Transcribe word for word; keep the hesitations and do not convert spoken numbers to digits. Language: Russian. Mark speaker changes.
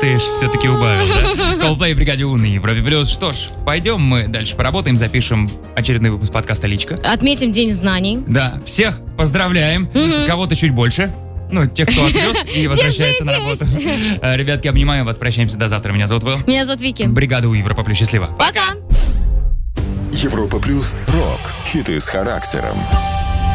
Speaker 1: ты ж все-таки убавил, да? Coldplay в бригаде У на Европе Плюс. Что ж, пойдем мы дальше поработаем, запишем очередной выпуск подкаста «Личка».
Speaker 2: Отметим День знаний.
Speaker 1: Да, всех поздравляем.
Speaker 2: Мгм.
Speaker 1: Кого-то чуть больше. Ну, тех, кто отвез и возвращается на работу. Э, Ребятки, обнимаем вас, прощаемся до завтра. Меня зовут Вэл.
Speaker 2: Меня зовут Вики.
Speaker 1: Бригада У Европа Плюс. Счастливо.
Speaker 2: Пока.
Speaker 3: Европа Плюс. Рок. Хиты с характером.